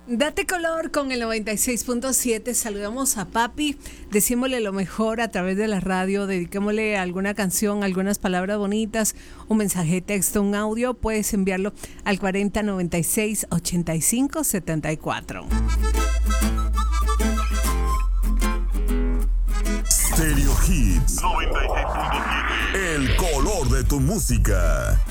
Date color con el 96.7. Saludamos a papi, decímosle lo mejor a través de la radio, dediquémosle alguna canción, algunas palabras bonitas, un mensaje de texto, un audio. Puedes enviarlo al 4096-8574. Stereo Hits 96.7. El color de tu música.